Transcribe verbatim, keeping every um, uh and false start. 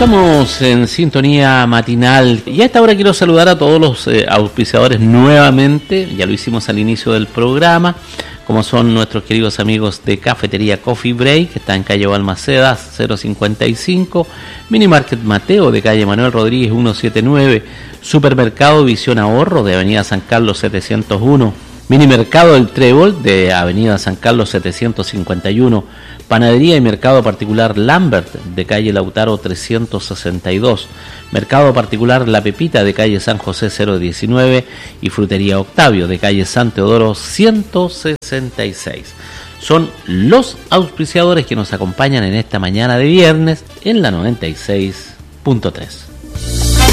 Estamos en sintonía matinal y a esta hora quiero saludar a todos los eh, auspiciadores nuevamente. Ya lo hicimos al inicio del programa, como son nuestros queridos amigos de Cafetería Coffee Break, que está en calle Balmaceda cero cincuenta y cinco, Mini Market Mateo de calle Manuel Rodríguez ciento setenta y nueve, Supermercado Visión Ahorro de avenida San Carlos setecientos uno, Mini Mercado El Trébol de avenida San Carlos setecientos cincuenta y uno, Panadería y Mercado Particular Lambert de calle Lautaro trescientos sesenta y dos, Mercado Particular La Pepita de calle San José cero diecinueve y Frutería Octavio de calle San Teodoro ciento sesenta y seis. Son los auspiciadores que nos acompañan en esta mañana de viernes en la noventa y seis punto tres.